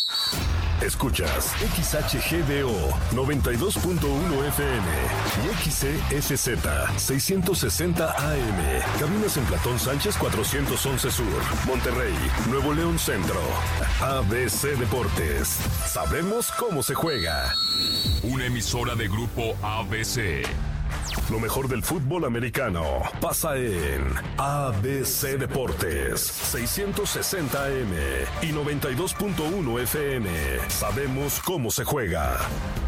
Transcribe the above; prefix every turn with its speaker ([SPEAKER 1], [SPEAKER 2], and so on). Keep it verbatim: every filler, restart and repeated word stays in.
[SPEAKER 1] Escuchas X H G D O noventa y dos punto uno F M y X C S Z seiscientos sesenta A M. Cabinas en Platón Sánchez cuatrocientos once Sur, Monterrey, Nuevo León Centro. A B C Deportes. Sabemos cómo se juega.
[SPEAKER 2] Una emisora de Grupo A B C.
[SPEAKER 1] Lo mejor del fútbol americano pasa en A B C Deportes, seiscientos sesenta A M y noventa y dos punto uno F M. Sabemos cómo se juega.